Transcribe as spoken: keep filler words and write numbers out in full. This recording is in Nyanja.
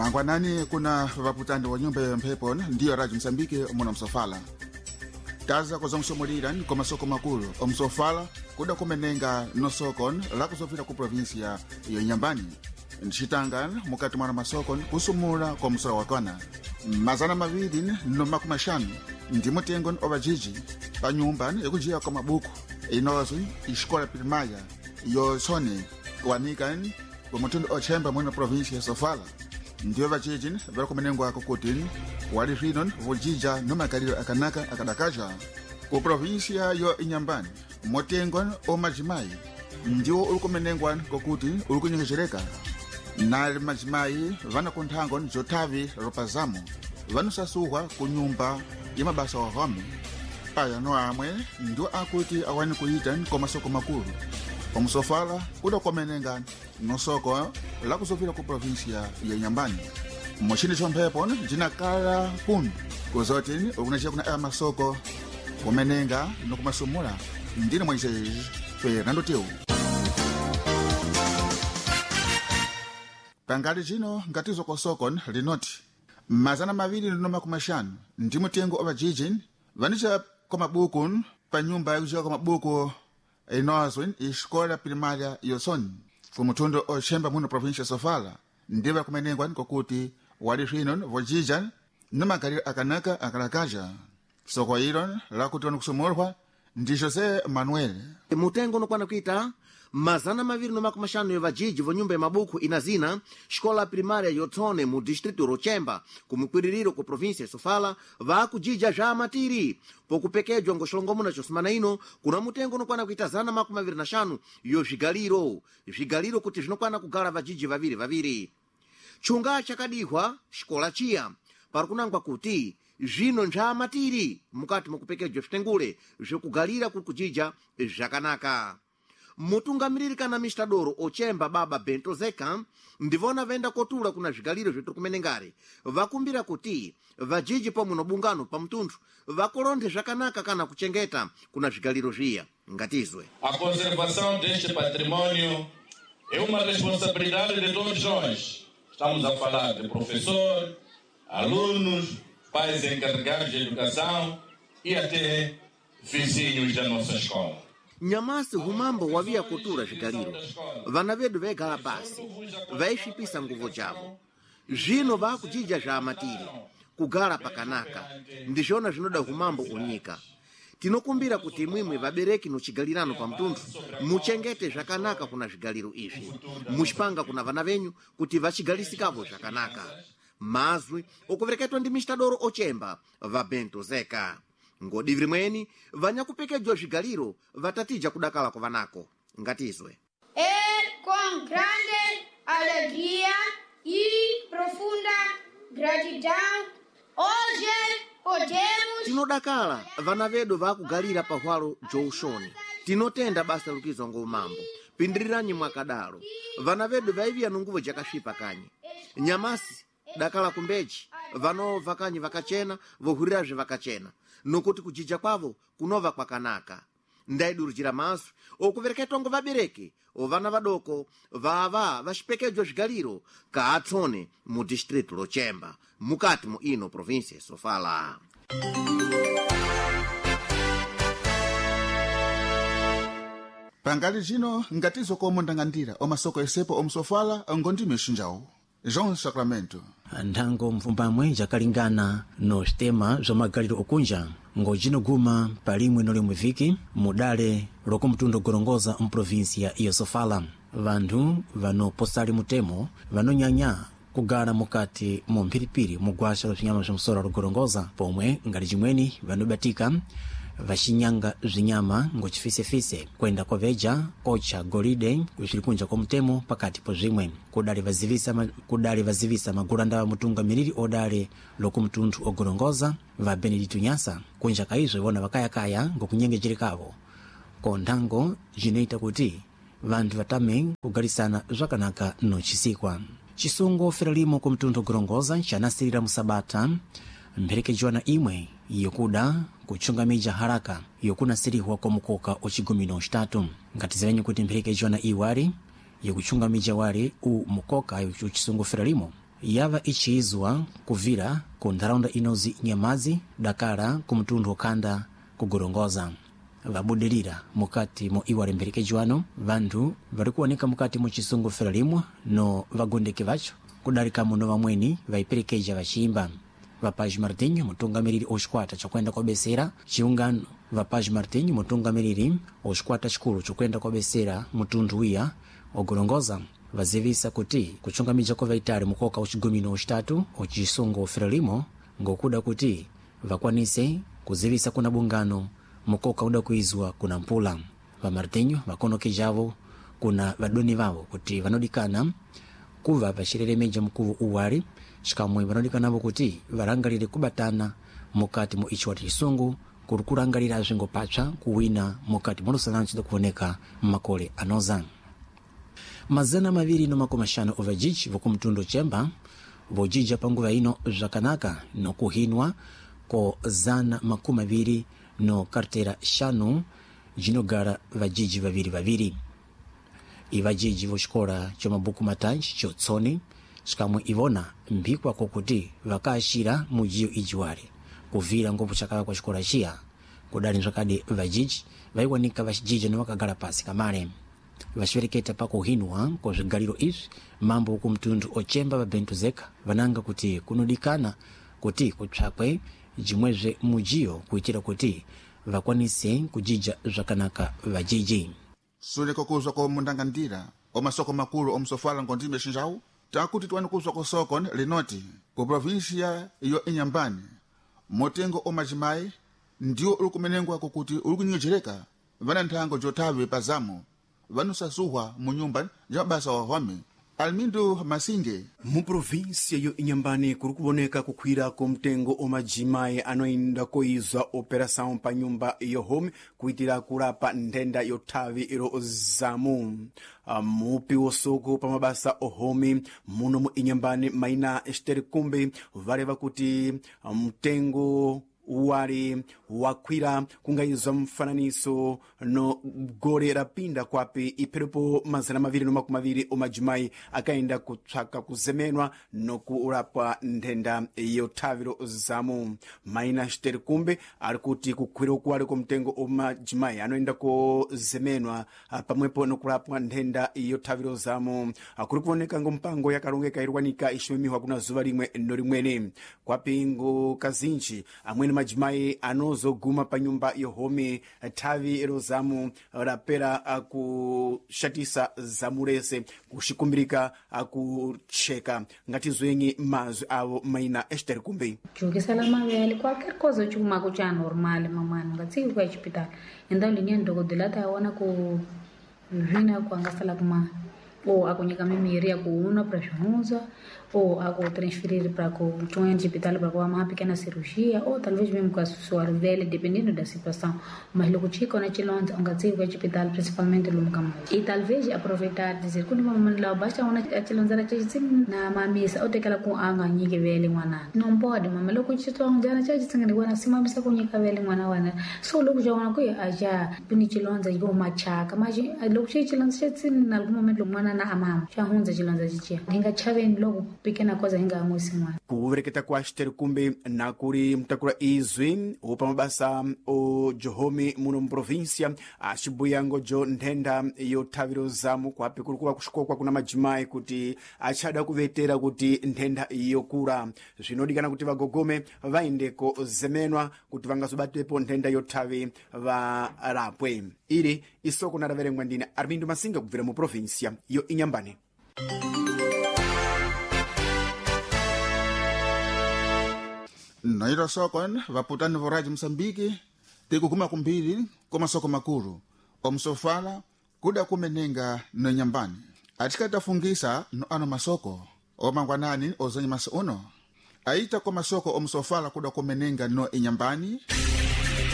Angwanani kuna vaputandi wa nyumba ya mphepo ndiyo Radio Msambike muna Msofala. Taza kwa zomsomoliran kwa masoko makulu o Msofala kuda kumenenga no sokon la kusofira ku provinsia ya Nyambani. Nchitangana mukati mwana masokon kusumula kwa msura wakona. Mazana mavili no makumashanu ndi mutengon obajiji pa nyumbani yakujia kwa mabuku inozo ishkola primaria yo sone wanikan kwa mutundu ochemba mwana provinsia ya Sofala. Ndiyo vachijini vya kumenengwa kukutini wali rinon vujija no makariro akanaka akadakaja ku provinsia yo Inyambani motengon o majimai ndiwo ulikumenengwa kukutini ulikunyekeshereka na majimai vana kunthangon jotavi ropazamu vanusasuhwa ku nyumba ya mabasa wa home payano amwe ndiwo akuti awani kuyitan kwa masoko makulu o Msofala kuda kumenenga no soko la kusofira ku provinsia ya Nyambani. Moshini chomphepo jinakala punu kuzotini ukunachia kuna aya masoko kumenenga no kumasumula ndine mwaise Fernando Teu. Pangali jino ngatizo kwa sokon linoti mazana mavili noma kumashanu ndi mutengo obajijin vanisha kwa mabukun pa nyumba ya kujia kwa mabuku inozwin ishkola primaria yosoni kumutundu ochemba muno provincia Sofala ndiva kumenengwa nkokuti wali rinon vojija namakariro akanaka akalakaja soko ilo lakuti kusumurwa ndi Jose Manuel. Mutengo nokwana kuita mazana maviri no makumashanu yovajiji vo nyumba ya mabuku inazina shkola primaria yotone mu distrito Rochemba kumukwiririro ku provincia Sofala vakujija ja matiri pokupekejwa ngoshongomuna chosimana ino kuna mutengo nokwana kuita zana makumaviri na shanu yo vigaliro vigaliro kuti vinokwana kugala vajiji vaviri vaviri chunga chakadihwa shkola chiya parikunangwa kuti zvino nja matiri mukati mukupekejwa vitengule zvekugalira kuri kujija zvakanaka. Mutungamiriri kana mistadoro ochemba baba Bento Zeka ndivona venda kotula kuna zvigaliro zvetiri kumenengari vakumbira kuti vajiji pa muno bungano pa mtundu vakolonde zvakanaka kana kuchengeta kuna zvigaliro zviya ngatizwe. A conservação deste patrimônio é uma responsabilidade de todos nós. Estamos a falar de professor, alunos, pais encarregados de educação e até vizinhos da nossa escola. Nyamasi humambo wavia kutura zvigaliro vana vedu vegala pasi vaishipisa nguvu javo zvino vakujija zva matiri kugala pakanaka ndizvona zvinoda humambo unyika. Tinokumbira kuti imwimwe vabereki nochigalirano pa mtundu muchengete zvakanaka kuna zvigaliro izvi muchipanga kuna vana venyu kuti vachigalisikavo zvakanaka. Mazwi okuvereketwa ndi mistadoro ochemba va Bento Zeka ngodiviri mweni vanyakupekejwa zvigaliro vatatija kudakala kovanako ngatizwe. É com grande alegria e profunda gratidão hoje podemos tinodakala vana vedu vakugalira pahwalo joushoni tinotenda basa lukizwa ngoumambo pindiriranyi mwakadalo vana vedu vaivia nunguvo jakasvipa kanyi nyamasi dakala kumbeji vanova kanyi vakachena vohurirazve vakachena nokuti kujija kwavo kunova kwakanaka. Ndaidurujira maso okuvereketwa ngo vabereki ovana vadoko vava vachipekejwa zvigaliro kaatsone mu distrito Rochemba mukati mu ino provincia Sofala. Pangali jino ngatizo komondangandira o masoko esepo o Msofala ngondime shinjawo João Sacramento. Ndango mvumbamwe jakalingana no sistema zomagaliro okunja ngojino guma palimwe no limwe viki mudale lokumtundo gorongoza mprovinsia ya Sofala. Vandu vano postali mutemo vanonyanya kugala mukati mu mphiripiri mugwasha lophinyama zomsora logorongoza pomwe ngali jimweni vanobatika vachinyanga zinyama ngochifisefise kwenda kwa veja kocha golide kuchilikunja kwa mtemo pakati po zimwe kudali vazivisa ma, kudali vazivisa magulanda mutunga miliri odale lokumtundu ogorongoza va Benedito Nyasa kunja kaizo ivona vakaya kaya ngokunyengejerikavo kondango jineita kuti vandu vatame kugalisana zvakanaka no chisikwa chisungo feralimo kumtundu ogorongoza chanasirira musabata mperekejwana imwe yokuda kuchungamija haraka yokunasirihwa kwa mukoka ochigumino chitatu ngati zivenye kuti mperekejwana iwari yokuchungamija wari u mukoka yochisungo feralimo yava ichizwa kuvira ku ntharaunda inozi Nyamazi Dakara ku mtundu okanda kugorongoza vabudirira mukati mo iwalemberekeji wano vantu vari kuoneka mukati mu chisungu fera limwe no vagondeke vacho kudarika muno vamweni vaiperekeja vachimba vapaji Martinho mutungamiriri oshikwata chakwenda kwa besera chiungano vapaji Martinho mutungamiriri oshikwata chikulu chokwenda kwa besera mutundu wiya ogorongoza vazivisa kuti kuchungamija kwa vaitari mukoka uchigumino uchitatu uchisungu fera limwe ngokuda kuti vakwanise kuzivisa kuna bungano mukoka uda kuizwa kuna mpula va Martinho vakonokejavo kuna vadoni vavo kuti vanodikana kuva vashiriremeja mkuvu uwari shikamwe vanodikanavo kuti varangalire kubatana mukati mu ichi wati chisungu kuri kurangalira zvingo pacha kuwina mukati munosananchida kuoneka makole anoza mazana maviri no makumi mashanu ovajiji vokumtundo chemba vojija panguva ino zvakanaka nokuhinwa ko zana makumi maviri no kartera shanu jinogara vajiji vaviri vaviri ivajiji vochikora chomabuku matanji chotsoni shikamwe ivona mbikwa kokuti vakashira mujiyo ijiwari kuvira ngopo chakala kwa chikora chiya kudali nzvakadi vajiji vaiwanika vachijija novakagara pasi kamare vachivereketa pakuhinwa kozvigariro izvi mambo kumtundu ochemba vabentu zeka vananga kuti kunodikana kuti kutsvakwe jimwezve mujiyo kuitira kuti vakwanise kujija zvakanaka vajiji sule kokuzwa ko mundangandira omasoko makulu omsofala ngondime shinjawu takuti twani kuzwa ko sokon linoti ku provinsia iyo Inyambani motengo omajimai ndio ulikumenengwa kokuti ulikunyejereka vana nthango jotawe pazamo vanusasuhwa mu nyumba jabasa wahome Almindo Masinge mu provinsia yo Inyambani kuri kuboneka kukwira ko mtengo omajimai anoinda koizwa operação pa nyumba yo home kuitira kurapa ndenda yotavi iro zamu mupi wosoko pa mabasa ohome muno mu Inyambani maina Esther Kumbe vareva kuti mtengo wari wakwira kungaizwa mfananiso no gore rapinda kwapi iperepo mazana maviri no makumi maviri omajimai akaenda kutsvaka kuzemenwa no kurapwa ndenda yotaviro zamu maina Esther Kumbe ari kuti kukwira kwari ko mtengo omajimai anoenda kuzemenwa pamwepo no kurapwa ndenda yotaviro zamu kuri kuoneka ngompango yakarongeka irwanika ishimimihwa kuna zuva rimwe no rimwene kwapingo kazinji amwene majimai anozoguma pa nyumba yohome tavi erozamu rapera akushatisa zamurese kushikumbirika akucheka ngati zwenye mazwi avo maina Esther Kumbe chukisala mavele qualquer coisa chuma kucha normal mamano ngati kwa hospital enda linye ndogodela taona ku vina kuangasala kuma ou akunyika mimiri ya kuuna pressure ou aku transferir para com um hospital para com uma pequena cirurgia ou talvez mesmo com a sua velha dependendo da situação mas logo chico na chilonza um gatinho com o hospital principalmente no Mucamai e talvez aproveitar dizer quando vamos lá basta uma chilonza na chilonza na mamisa ou tem aquela com anga nyike velha mwana não pode mas logo chico um dia na chilonza tem que se mamisa com nyika velha mwana wana so logo já uma coisa aja puni chilonza igual machaka mas logo chico chilonza em algum momento mwana na amam já hunza chilonza chichia ninga chave logo pequena coisa inga mwisi mwana kuvereketa kwa Esther Kumbe na kuri mtakura izwi upa mabasa o Johome muno mprovincia ashibuyango jo ndenda yotaviro zamu kwapi kuri kuwa kushikokwa kuna majimai kuti achada kuvetera kuti ndenda yokura zvinodikana kuti vagogome vaindeko zemenwa kuti vangazobatepo ndenda yotavi varapwe iri isoko naraverengwa ndine Armindo Masinga kubvira mu provincia yo Inyambani. Naira sokon vaputani voraji Msambiki tikukuma kumbiri kwa masoko makuru omsofala kuda kumenenga no Nyambani atikatafungisa no ano masoko omangwanani ozonye masa uno aita kwa masoko omsofala kuda kumenenga no Inyambani